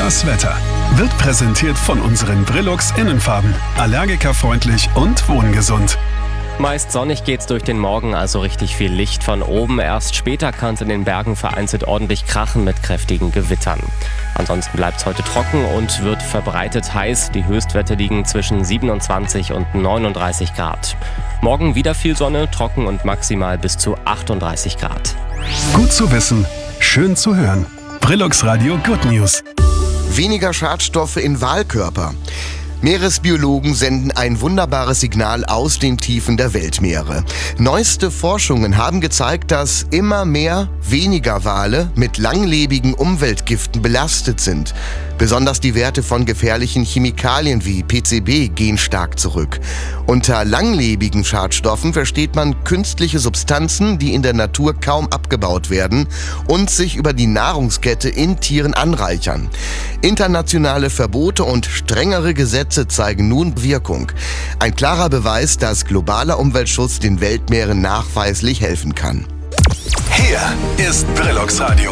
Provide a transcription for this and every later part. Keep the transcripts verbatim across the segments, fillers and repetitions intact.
Das Wetter wird präsentiert von unseren Brillux Innenfarben. Allergikerfreundlich und wohngesund. Meist sonnig geht's durch den Morgen, also richtig viel Licht von oben. Erst später kann es in den Bergen vereinzelt ordentlich krachen mit kräftigen Gewittern. Ansonsten bleibt's heute trocken und wird verbreitet heiß. Die Höchstwerte liegen zwischen siebenundzwanzig und neununddreißig Grad. Morgen wieder viel Sonne, trocken und maximal bis zu achtunddreißig Grad. Gut zu wissen, schön zu hören. Brillux Radio Good News. Weniger Schadstoffe in Walkörper. Meeresbiologen senden ein wunderbares Signal aus den Tiefen der Weltmeere. Neueste Forschungen haben gezeigt, dass immer mehr weniger Wale mit langlebigen Umweltgiften belastet sind. Besonders die Werte von gefährlichen Chemikalien wie P C B gehen stark zurück. Unter langlebigen Schadstoffen versteht man künstliche Substanzen, die in der Natur kaum abgebaut werden und sich über die Nahrungskette in Tieren anreichern. Internationale Verbote und strengere Gesetze zeigen nun Wirkung. Ein klarer Beweis, dass globaler Umweltschutz den Weltmeeren nachweislich helfen kann. Hier ist Brillux Radio.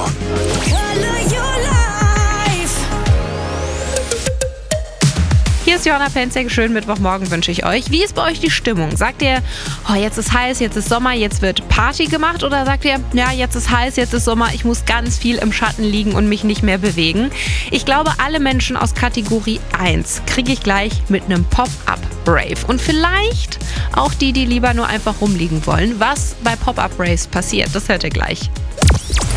Hier ist Johanna Penzek, schönen Mittwochmorgen wünsche ich euch. Wie ist bei euch die Stimmung? Sagt ihr, oh, jetzt ist heiß, jetzt ist Sommer, jetzt wird Party gemacht? Oder sagt ihr, ja, jetzt ist heiß, jetzt ist Sommer, ich muss ganz viel im Schatten liegen und mich nicht mehr bewegen? Ich glaube, alle Menschen aus Kategorie eins kriege ich gleich mit einem Pop-Up-Rave. Und vielleicht auch die, die lieber nur einfach rumliegen wollen. Was bei Pop-Up-Raves passiert, das hört ihr gleich.